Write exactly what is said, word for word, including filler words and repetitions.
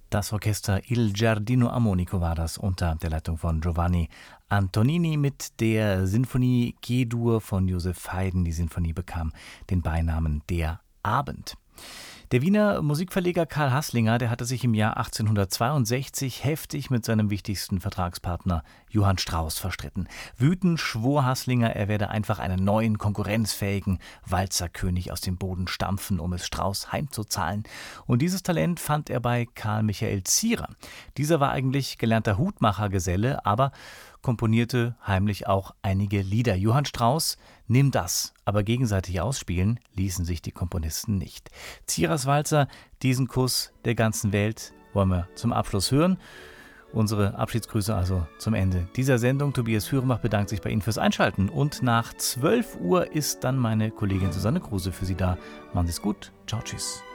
Das Orchester Il Giardino Armonico war das unter der Leitung von Giovanni Antonini mit der Sinfonie G-Dur von Joseph Haydn. Die Sinfonie bekam den Beinamen Der Abend. Der Wiener Musikverleger Karl Hasslinger, der hatte sich im Jahr achtzehnhundertzweiundsechzig heftig mit seinem wichtigsten Vertragspartner Johann Strauss verstritten. Wütend schwor Hasslinger, er werde einfach einen neuen, konkurrenzfähigen Walzerkönig aus dem Boden stampfen, um es Strauss heimzuzahlen. Und dieses Talent fand er bei Karl Michael Zierer. Dieser war eigentlich gelernter Hutmachergeselle, aber komponierte heimlich auch einige Lieder. Johann Strauss, Nimm das, aber gegenseitig ausspielen ließen sich die Komponisten nicht. Zierers Walzer, diesen Kuss der ganzen Welt, wollen wir zum Abschluss hören. Unsere Abschiedsgrüße also zum Ende dieser Sendung. Tobias Führenbach bedankt sich bei Ihnen fürs Einschalten. Und nach zwölf Uhr ist dann meine Kollegin Susanne Kruse für Sie da. Machen Sie es gut. Ciao, tschüss.